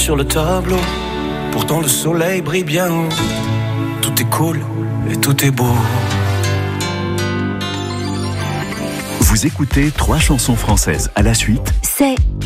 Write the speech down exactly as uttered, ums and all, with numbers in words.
sur le tableau. Pourtant le soleil brille bien haut. Tout est cool et tout est beau. Vous écoutez trois chansons françaises à la suite. C'est